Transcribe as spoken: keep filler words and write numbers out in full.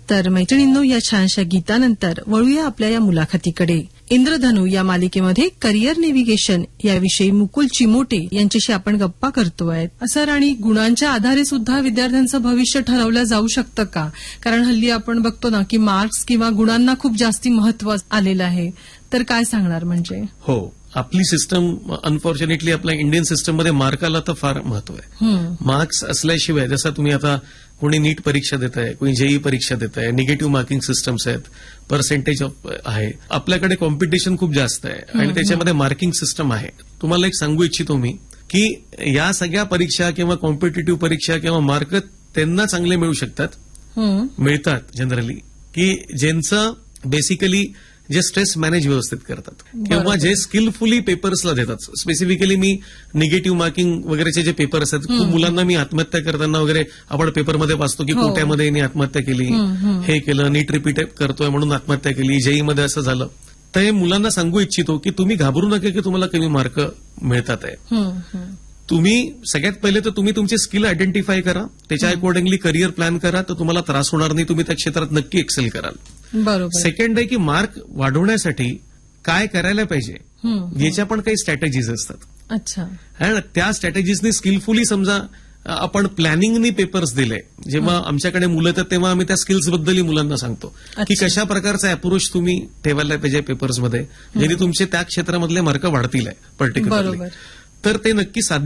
तर मैत्रिणींनो, या छानशा गीतानंतर वळूया आपल्या या मुलाखतीकडे. इंद्रधनु या मालिकेमध्ये करिअर नेव्हिगेशन याविषयी मुकुल चिमोटे यांच्याशी आपण गप्पा करतोय. सर, आणि गुणांच्या आधारे सुद्धा विद्यार्थ्यांचं भविष्य ठरवलं जाऊ शकतं का? कारण हल्ली आपण बघतो ना की मार्क्स किंवा गुणांना खूप जास्ती महत्व आलेलं आहे. तर काय सांगणार म्हणजे? हो, आपली सिस्टम अनफॉर्च्युनेटली आपल्या इंडियन सिस्टममध्ये मार्काला तर फार महत्व आहे. मार्क्स असल्याशिवाय, जसं तुम्ही आता कोणी नीट परीक्षा देत आहे, कोणी जेई परीक्षा देत आहे, निगेटिव्ह मार्किंग सिस्टम्स आहेत, पर्सेंटेज ऑफ आहे, आपल्याकडे कॉम्पिटिशन खूप जास्त आहे आणि त्याच्यामध्ये मार्किंग सिस्टम आहे. तुम्हाला एक सांगू इच्छितो मी की या सगळ्या परीक्षा किंवा कॉम्पिटिटिव्ह परीक्षा किंवा मार्क त्यांना चांगले मिळू शकतात, मिळतात जनरली, की ज्यांचं बेसिकली जे स्ट्रेस मॅनेज व्यवस्थित करतात किंवा जे स्किलफुली पेपर्सला देतात. स्पेसिफिकली मी निगेटिव्ह मार्किंग वगैरेचे जे पेपर असतात, खूप मुलांना मी आत्महत्या करताना वगैरे आपण पेपरमध्ये वाचतो की कोट्यामध्ये यांनी आत्महत्या केली, हे केलं, नीट रिपीट करतोय म्हणून आत्महत्या केली, जेईमध्ये असं झालं. तर हे मुलांना सांगू इच्छितो की तुम्ही घाबरू नका की तुम्हाला कमी मार्क मिळतात आहे. तुम्ही सगळ्यात पहिले तर तुम्ही तुमचे स्किल आयडेंटिफाय करा, त्याच्या अकॉर्डिंगली करिअर प्लॅन करा, तर तुम्हाला त्रास होणार नाही, तुम्ही त्या क्षेत्रात नक्की एक्सेल कराल. बरोबर. सेकंड आहे की मार्क वाढवण्यासाठी काय करायला पाहिजे, याच्या पण काही स्ट्रॅटेजीज असतात. अच्छा. आणि त्या स्ट्रॅटेजीजनी स्किलफुली, समजा आपण प्लॅनिंगनी पेपर्स दिले, जेव्हा आमच्याकडे मुलं येतात तेव्हा आम्ही त्या स्किल्सबद्दलही मुलांना सांगतो की कशा प्रकारचा अप्रोच तुम्ही ठेवायला पाहिजे पेपर्समध्ये, जेणे तुमचे त्या क्षेत्रामधले मार्क वाढतील पर्टिक्युलरली. तर ते नक्की साध्य